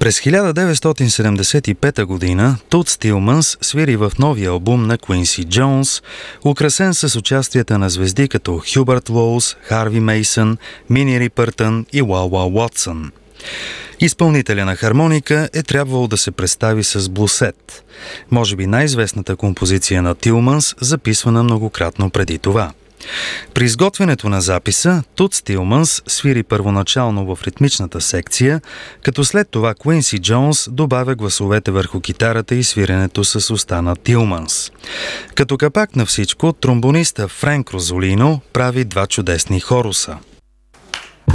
През 1975 година Тудс Тилмънс свири в новия албум на Квинси Джонс, украсен с участията на звезди като Хюбърт Лоус, Харви Мейсън, Мини Рипъртън и Уау Уотсън. Изпълнителя на хармоника е трябвало да се представи с блусет, може би най-известната композиция на Тилмънс, записвана многократно преди това. При изготвянето на записа Тудс Тилмънс свири първоначално в ритмичната секция, като след това Квинси Джонс добавя гласовете върху китарата и свиренето с уста на Тилмънс. Като капак на всичко, тромбониста Френк Розолино прави два чудесни хоруса.